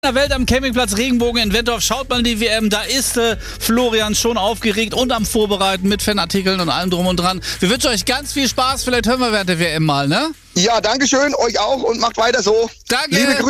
Der Welt am Campingplatz Regenbogen in Wentorf. Schaut mal die WM, da ist Florian schon aufgeregt und am Vorbereiten mit Fanartikeln und allem drum und dran. Wir wünschen euch ganz viel Spaß, vielleicht hören wir während der WM mal, ne? Ja, danke schön, euch auch und macht weiter so. Danke. Liebe Grüße.